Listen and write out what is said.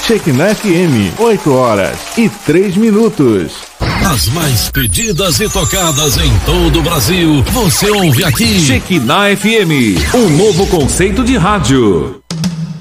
Shekinah FM, 8h03. As mais pedidas e tocadas em todo o Brasil, você ouve aqui. Shekinah FM, um novo conceito de rádio.